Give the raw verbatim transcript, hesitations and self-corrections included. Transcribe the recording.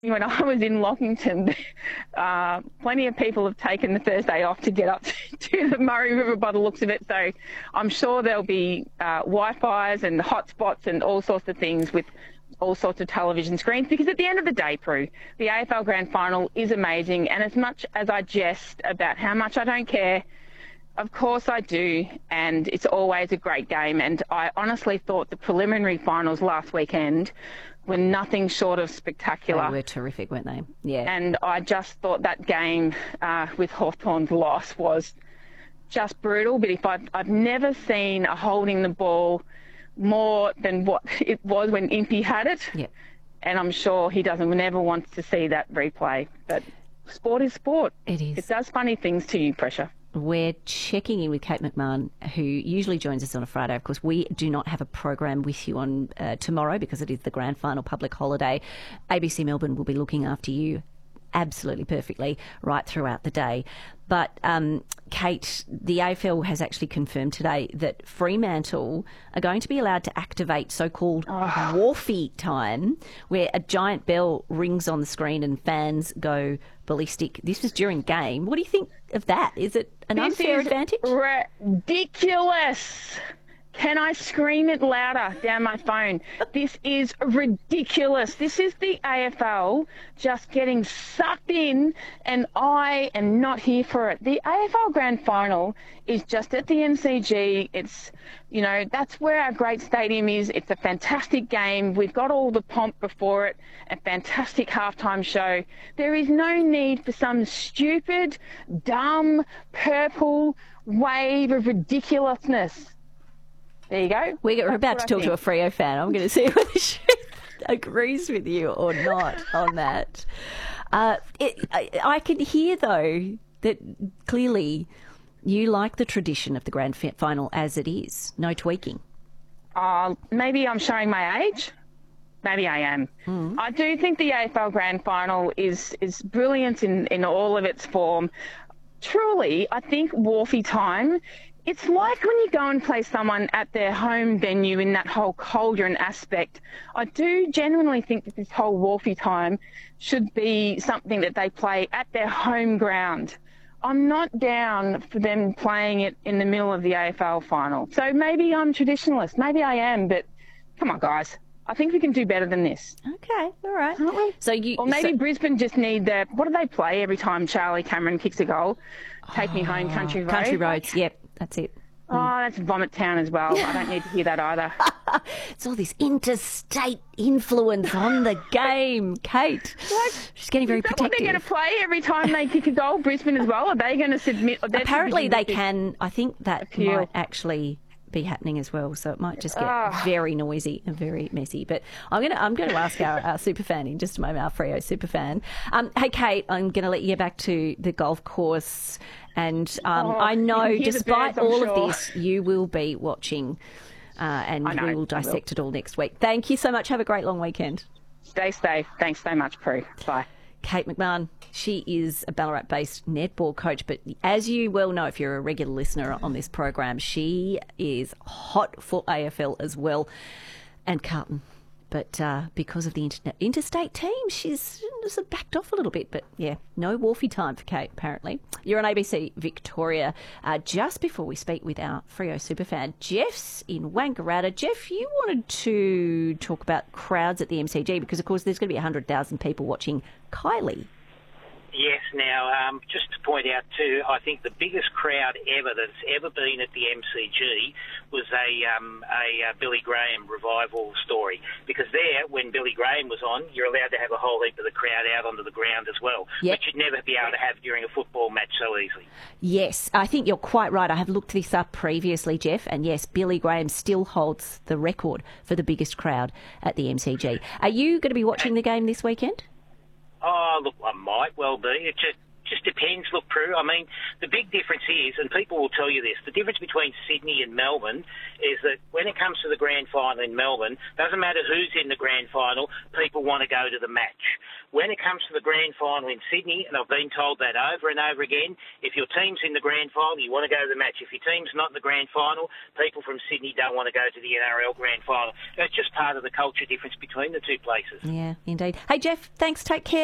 When I was in Lockington, uh, plenty of people have taken the Thursday off to get up to the Murray River by the looks of it. So I'm sure there'll be uh, Wi-Fi's and hotspots and all sorts of things with all sorts of television screens, because at the end of the day, Prue, the A F L Grand Final is amazing. And as much as I jest about how much I don't care, of course I do, and it's always a great game. And I honestly thought the preliminary finals last weekend were nothing short of spectacular. They were terrific, weren't they? Yeah. And I just thought that game uh, with Hawthorn's loss was just brutal. But if I've, I've never seen a holding the ball more than what it was when Impey had it. Yeah. And I'm sure he doesn't never wants to see that replay. But sport is sport. It is. It does funny things to you, Pressure. We're checking in with Kate McMahon, who usually joins us on a Friday. Of course, we do not have a program with you on uh, tomorrow because it is the grand final public holiday. A B C Melbourne will be looking after you absolutely perfectly right throughout the day. But, um, Kate, the A F L has actually confirmed today that Fremantle are going to be allowed to activate so-called oh. Wharfie time, where a giant bell rings on the screen and fans go ballistic. This was during game. What do you think of that? Is it an this unfair is advantage? Ridiculous. Can I scream it louder down my phone? This is ridiculous. This is the A F L just getting sucked in, and I am not here for it. The A F L Grand Final is just at the M C G. It's, you know, that's where our great stadium is. It's a fantastic game. We've got all the pomp before it, a fantastic halftime show. There is no need for some stupid, dumb, purple wave of ridiculousness. There you go. We're That's about to talk to a Freo fan. I'm going to see whether she agrees with you or not on that. Uh, it, I, I can hear, though, that clearly you like the tradition of the grand final as it is. No tweaking. Uh, maybe I'm showing my age. Maybe I am. Mm. I do think the A F L Grand Final is, is brilliant in, in all of its form. Truly, I think Wharfie time, it's like when you go and play someone at their home venue in that whole cauldron aspect. I do genuinely think that this whole Wharfie time should be something that they play at their home ground. I'm not down for them playing it in the middle of the A F L final. So maybe I'm traditionalist. Maybe I am, but come on, guys. I think we can do better than this. Okay, all right. Aren't we? So you, or maybe so, Brisbane just need the, what do they play every time Charlie Cameron kicks a goal? Take oh, me home, Country Roads. Country Roads, yep, that's it. Oh, that's Vomit Town as well. I don't need to hear that either. It's all this interstate influence on the game, Kate. What? She's getting very Is that protective. What they're going to play every time they kick a goal, Brisbane as well? Are they going to submit? Apparently they can. I think that appeal. might actually be happening as well, so it might just get oh. very noisy and very messy. But I'm going to I'm going to ask our, our super fan in just a moment, our Freo super fan. Um, hey Kate, I'm going to let you get back to the golf course, and um, oh, I know despite birds, all sure. of this, you will be watching, uh, and know, we will dissect it all next week. Thank you so much. Have a great long weekend. Stay safe. Thanks so much, Prue. Bye. Kate McMahon, she is a Ballarat-based netball coach, but as you well know, if you're a regular listener on this program, she is hot for A F L as well, and Carlton. But uh, because of the inter- interstate team, she's sort of backed off a little bit. But yeah, no Wharfie time for Kate, apparently. You're on A B C Victoria. Uh, just before we speak with our Freo superfan, Jeff's in Wangaratta. Jeff, you wanted to talk about crowds at the M C G because, of course, there's going to be one hundred thousand people watching Kylie. Yes, now, um, just to point out too, I think the biggest crowd ever that's ever been at the M C G was a, um, a uh, Billy Graham revival story. Because there, when Billy Graham was on, you're allowed to have a whole heap of the crowd out onto the ground as well, yep. which you'd never be able to have during a football match so easily. Yes, I think you're quite right. I have looked this up previously, Jeff, and yes, Billy Graham still holds the record for the biggest crowd at the M C G. Are you going to be watching the game this weekend? Oh, look, I might well be. It just just depends. Look, Prue, I mean, the big difference is, and people will tell you this, the difference between Sydney and Melbourne is that when it comes to the grand final in Melbourne, doesn't matter who's in the grand final, people want to go to the match. When it comes to the grand final in Sydney, and I've been told that over and over again, if your team's in the grand final, you want to go to the match. If your team's not in the grand final, people from Sydney don't want to go to the N R L grand final. That's just part of the culture difference between the two places. Yeah, indeed. Hey, Jeff, thanks. Take care.